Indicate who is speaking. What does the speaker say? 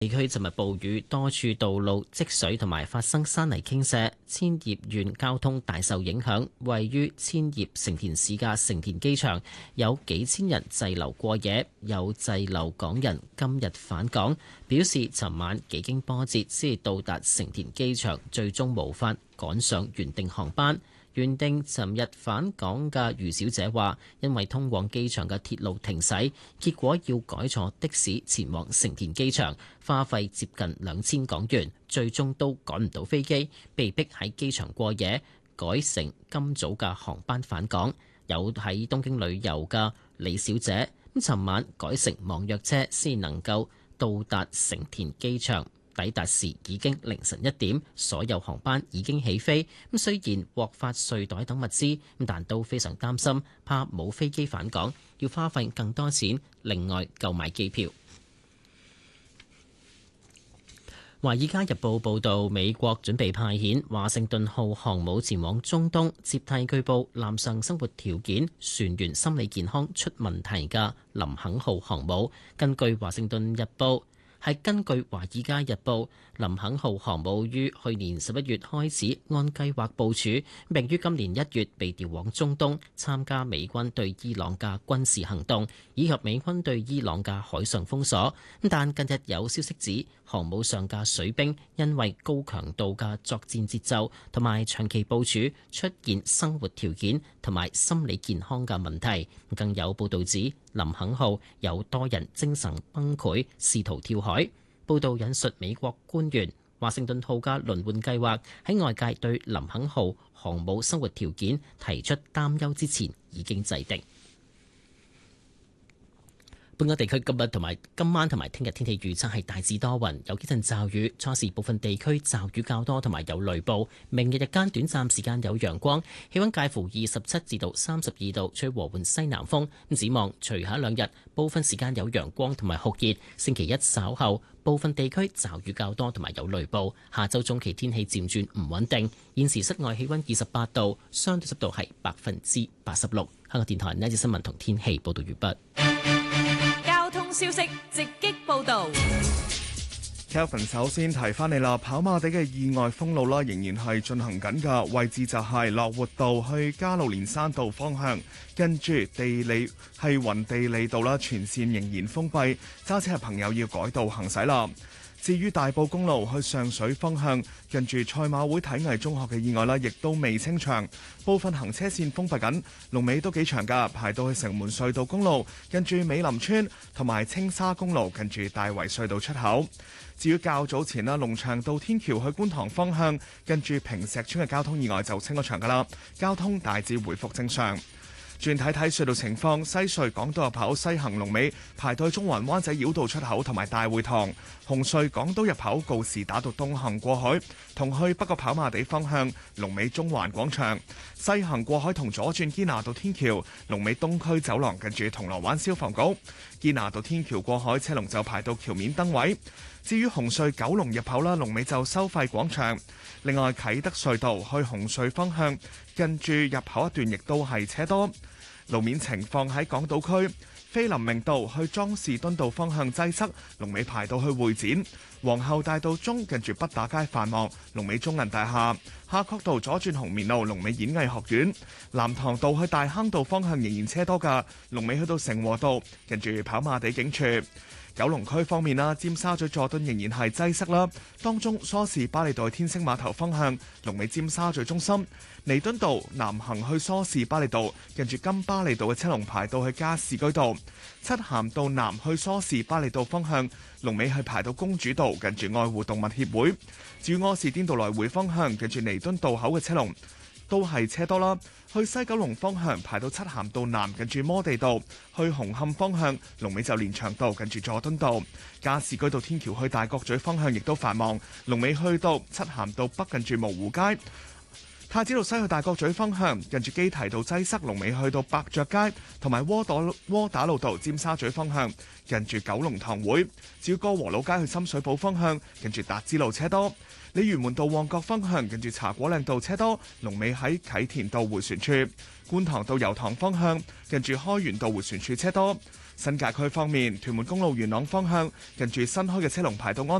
Speaker 1: 地區尋日暴雨，多處道路積水同埋發生山泥傾瀉，千葉縣交通大受影響。位於千葉成田市嘅成田機場有幾千人滯留過夜，有滯留港人今日返港，表示尋晚幾經波折先至到達成田機場，最終無法趕上原定航班。原定尋日返港嘅余小姐話，因為通往機場嘅鐵路停駛，結果要改坐的士前往成田機場，花費接近2000港元，最終都趕唔到飛機，被逼喺機場過夜，改成今早嘅航班返港。有喺東京旅遊嘅李小姐，尋晚改乘網約車先能夠到達成田機場。抵達時已經凌晨1點，所有航班已經起飛。咁雖然獲發睡袋等物資，但都非常擔心，怕冇飛機返港，要花費更多錢另外購買機票。《華爾街日報》報導，美國準備派遣華盛頓號航母前往中東，接替據報艦上生活條件、船員心理健康出問題嘅林肯號航母。根據《華盛頓日報》。根據《華爾街日報》，林肯號航母於去年11月開始按計劃部署，並於今年1月被調往中東參加美軍對伊朗嘅軍事行動，以及美軍對伊朗嘅海上封鎖。但近日有消息指，航母上嘅水兵因為高強度嘅作戰節奏同埋長期部署，出現生活條件同埋心理健康嘅問題。更有報導指，林肯號有多人精神崩潰，試圖跳海。報導引述美國官員，華盛頓號嘅輪換計劃喺外界對林肯號航母生活條件提出擔憂之前已經制定。本港地區今晚同埋聽日天氣預測係大致多雲，有幾陣驟雨，初時部分地區驟雨較多，同埋有雷暴。明日日間短暫時間有陽光，氣溫介乎27至到32度，吹和緩西南風。展望隨後2日，部分時間有陽光同埋酷熱。星期一稍後，部分地區驟雨較多，同埋有雷暴。下周中期天氣漸轉唔穩定。現時室外氣溫28度，相對濕度係86%。香港電台呢節新聞同天氣報道完畢。
Speaker 2: 消息直擊報導。
Speaker 3: Kelvin 首先提翻你啦，跑馬地嘅意外封路啦，仍然係進行緊㗎，位置就係樂活道去加路連山道方向，跟住雲地利道啦，全線仍然封閉，揸車嘅朋友要改道行駛啦。至於大埔公路去上水方向，近住賽馬會體藝中學嘅意外啦，亦都未清場，部分行車線封閉緊，龍尾都幾長㗎，排到去城門隧道公路，近住美林村同埋青沙公路，近住大圍隧道出口。至於較早前啦，龍翔道天橋去觀塘方向，近住坪石村嘅交通意外就清咗場㗎啦，交通大致回復正常。轉睇睇隧道情況，西隧港島入口西行龍尾排到中環灣仔繞道出口同埋大會堂；紅隧港島入口告士打道東行過海同去北角跑馬地方向龍尾中環廣場；西行過海同左轉堅拿道天橋龍尾東區走廊近住銅鑼灣消防局；堅拿道天橋過海車龍就排到橋面燈位。至於紅隧九龍入口啦，龍尾就收費廣場。另外啟德隧道去紅隧方向近住入口一段亦都係車多。路面情況喺港島區，菲林明道去莊士敦道方向擠塞，龍尾排到去會展；皇后大道中近住畢打街繁忙，龍尾中銀大廈；夏慤道左轉紅棉路，龍尾演藝學院；藍塘道去大坑道方向仍然車多㗎，龍尾去到成和道，近住跑馬地警署。九龍區方面啦，尖沙咀佐敦仍然係擠塞啦，當中梳士巴利道天星碼頭方向龍尾尖沙咀中心；彌敦道南行去梳士巴利道，近住金巴利道嘅車龍排到去加士居道；漆咸道南去梳士巴利道方向龍尾係排到公主道，近住愛護動物協會；至於柯士甸道來回方向，近住彌敦道口嘅車龍都係車多啦。去西九龍方向排到漆咸道南，近住摩地道；去紅磡方向龍尾就連翔道，近住佐敦道；加士居道天橋去大角咀方向亦都繁忙，龍尾去到漆咸道北，近住蕪湖街；太子道西去大角咀方向，近住基提道擠塞，龍尾去到伯爵街，同埋窩打老道尖沙咀方向，近住九龍塘會；至於歌和老街去深水埗方向，近住達之路車多；鯉魚門道旺角方向，近住茶果嶺道車多，龍尾喺啟田道迴旋處；觀塘道油塘方向，近住開源道迴旋處車多； 新界區方面，屯門公路元朗方向近住新開嘅車龍排到安